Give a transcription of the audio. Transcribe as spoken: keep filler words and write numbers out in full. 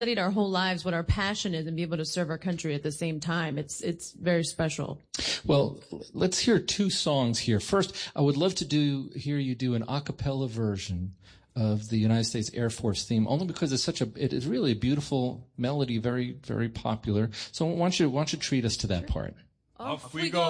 studied our whole lives what our passion is and be able to serve our country at the same time. It's it's very special. Well, let's hear two songs here. First, I would love to do hear you do an a cappella version of the United States Air Force theme, only because it's such a it is really a beautiful melody, very very popular. So why don't you why don't you treat us to that part? Off we go.